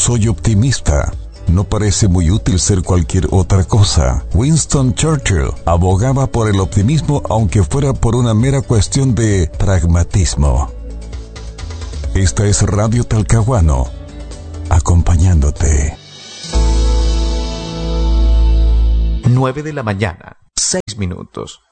soy optimista. No parece muy útil ser cualquier otra cosa. Winston Churchill abogaba por el optimismo aunque fuera por una mera cuestión de pragmatismo. Esta es Radio Talcahuano, acompañándote. 9 de la mañana, 6 minutos.